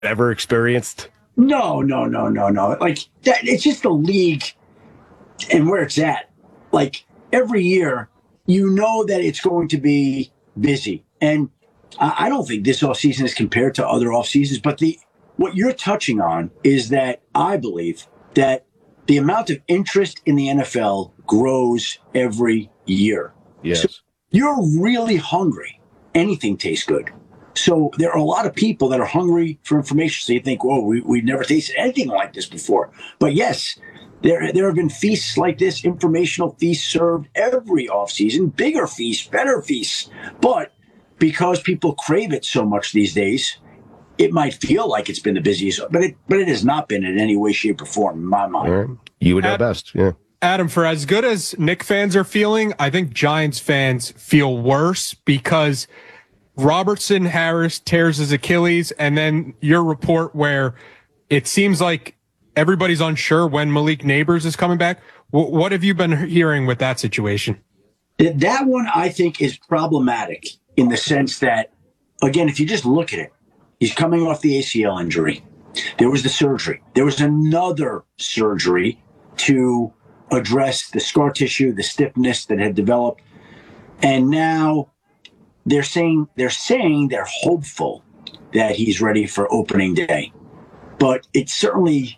ever experienced? No. Like that, it's just the league and where it's at. Like every year, you know that it's going to be busy, and I don't think this offseason is compared to other off seasons. But what you're touching on is that I believe that the amount of interest in the NFL grows every year. Yes. So you're really hungry. Anything tastes good. So there are a lot of people that are hungry for information. So you think, whoa, we've never tasted anything like this before. But yes, there have been feasts like this, informational feasts served every offseason, bigger feasts, better feasts. But because people crave it so much these days, it might feel like it's been the busiest, but it has not been in any way, shape, or form, in my mind. Right. You would know best, yeah. Adam, for as good as Knicks fans are feeling, I think Giants fans feel worse because Robertson Harris tears his Achilles, and then your report where it seems like everybody's unsure when Malik Neighbors is coming back. What have you been hearing with that situation? That one, I think, is problematic in the sense that, again, if you just look at it, he's coming off the ACL injury. There was the surgery. There was another surgery to address the scar tissue, the stiffness that had developed. And now they're saying they're hopeful that he's ready for opening day. But it's certainly,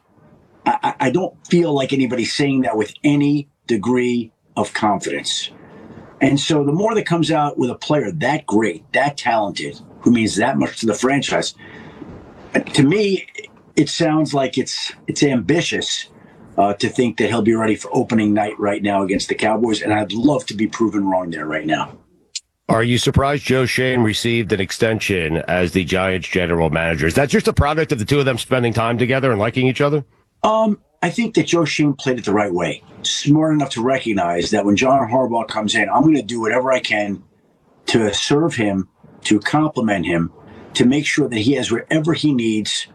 I don't feel like anybody's saying that with any degree of confidence. And so the more that comes out with a player that great, that talented, who means that much to the franchise, to me, it sounds like it's ambitious to think that he'll be ready for opening night right now against the Cowboys. And I'd love to be proven wrong there right now. Are you surprised Joe Schoen received an extension as the Giants general manager? Is that just a product of the two of them spending time together and liking each other? I think that Joe Schoen played it the right way. Smart enough to recognize that when John Harbaugh comes in, I'm going to do whatever I can to serve him, to compliment him, to make sure that he has whatever he needs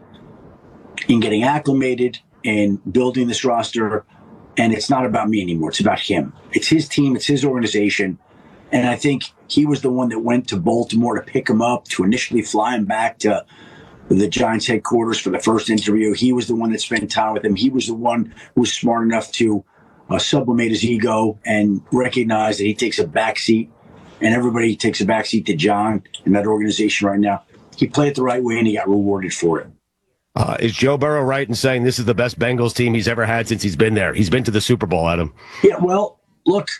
in getting acclimated and building this roster. And it's not about me anymore. It's about him. It's his team. It's his organization. And I think he was the one that went to Baltimore to pick him up, to initially fly him back to the Giants headquarters for the first interview. He was the one that spent time with him. He was the one who was smart enough to sublimate his ego and recognize that he takes a backseat, and everybody takes a backseat to John in that organization right now. He played it the right way, and he got rewarded for it. Is Joe Burrow right in saying this is the best Bengals team he's ever had since he's been there? He's been to the Super Bowl, Adam. Yeah, well, look,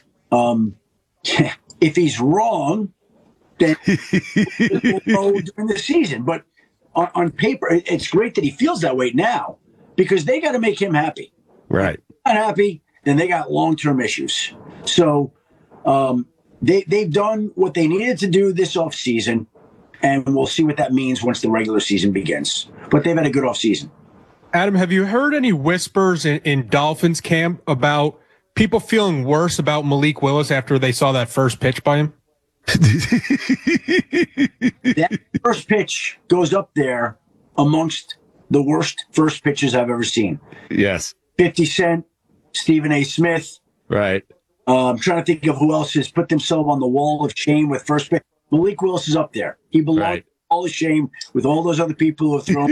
if he's wrong, then we'll know during the season. But on paper, it's great that he feels that way now because they got to make him happy. Right. If he's not happy, then they got long-term issues. So they've done what they needed to do this offseason, and we'll see what that means once the regular season begins. But they've had a good offseason. Adam, have you heard any whispers in Dolphins camp about people feeling worse about Malik Willis after they saw that first pitch by him? That first pitch goes up there amongst the worst first pitches I've ever seen. Yes. 50 Cent, Stephen A. Smith. Right. I'm trying to think of who else has put themselves on the wall of shame with first pitch. Malik Willis is up there. He belongs right. all the shame with all those other people who have thrown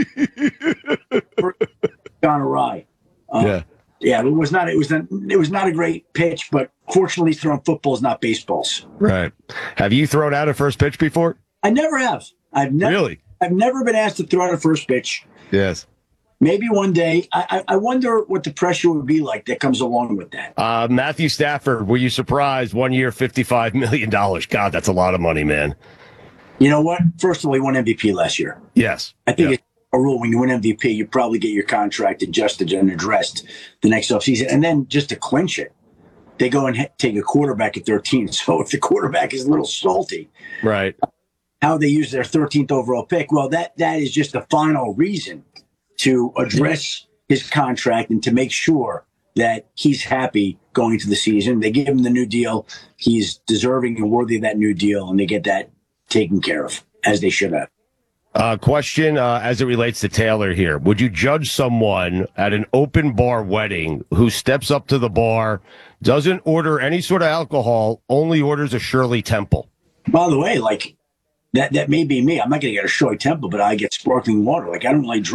gone awry. Yeah, it was not a great pitch, but fortunately, throwing footballs, not baseballs. Right. Have you thrown out a first pitch before? I never have. Really? I've never been asked to throw out a first pitch. Yes. Maybe one day. I wonder what the pressure would be like that comes along with that. Matthew Stafford, were you surprised? 1 year, $55 million. God, that's a lot of money, man. You know what? First of all, he won MVP last year. Yes. I think it's a rule when you win MVP, you probably get your contract adjusted and addressed the next offseason. And then just to clinch it, they go and take a quarterback at 13. So if the quarterback is a little salty, right? How they use their 13th overall pick, well, that is just the final reason to address his contract and to make sure that he's happy going into the season. They give him the new deal. He's deserving and worthy of that new deal, and they get that taken care of, as they should have. Question as it relates to Taylor here. Would you judge someone at an open bar wedding who steps up to the bar, doesn't order any sort of alcohol, only orders a Shirley Temple? By the way, that may be me. I'm not going to get a Shoei Temple, but I get sparkling water. Like I don't like